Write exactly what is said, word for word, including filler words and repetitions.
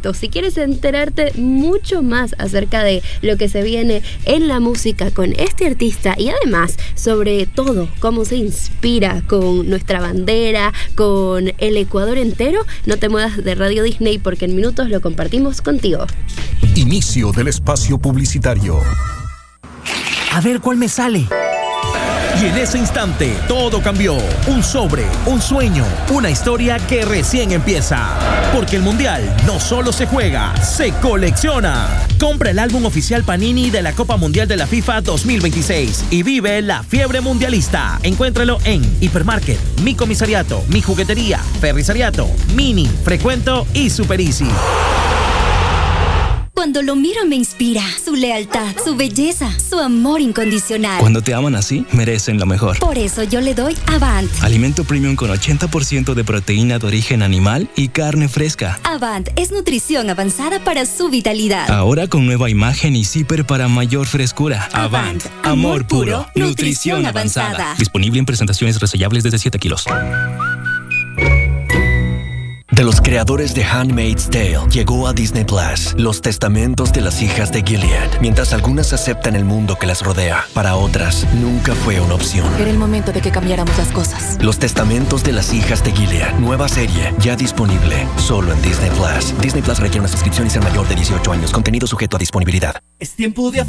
esto. Si quieres enterarte mucho más acerca de lo que se viene en la música con este artista y además sobre todo cómo se inspira con nuestra bandera, con el Ecuador entero, no te muevas de Radio Disney porque en minutos lo compartimos contigo. Inicio del espacio publicitario. A ver cuál me sale. Y en ese instante, todo cambió. Un sobre, un sueño, una historia que recién empieza. Porque el Mundial no solo se juega, se colecciona. Compra el álbum oficial Panini de la Copa Mundial de la FIFA dos mil veintiséis y vive la fiebre mundialista. Encuéntralo en Hipermarket, Mi Comisariato, Mi Juguetería, Ferrisariato, Mini, Frecuento y Super Easy. Cuando lo miro me inspira su lealtad, su belleza, su amor incondicional. Cuando te aman así, merecen lo mejor. Por eso yo le doy Avant. Alimento premium con ochenta por ciento de proteína de origen animal y carne fresca. Avant es nutrición avanzada para su vitalidad. Ahora con nueva imagen y zipper para mayor frescura. Avant, Avant. Amor puro, nutrición avanzada. Disponible en presentaciones resellables desde siete kilos. De los creadores de Handmaid's Tale llegó a Disney Plus Los Testamentos de las Hijas de Gilead. Mientras algunas aceptan el mundo que las rodea, para otras nunca fue una opción. Era el momento de que cambiáramos las cosas. Los Testamentos de las Hijas de Gilead, nueva serie, ya disponible solo en Disney Plus. Disney Plus requiere una suscripción y ser mayor de dieciocho años. Contenido sujeto a disponibilidad. Es tiempo de